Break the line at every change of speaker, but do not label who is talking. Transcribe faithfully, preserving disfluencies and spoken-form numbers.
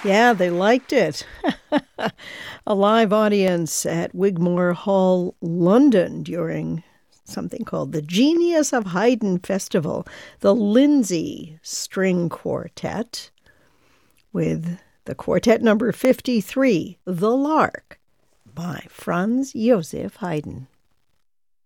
Yeah, they liked it. A live audience at Wigmore Hall, London during something called the Genius of Haydn Festival, the Lindsay String Quartet, with the quartet number fifty-three, The Lark, by Franz Joseph Haydn.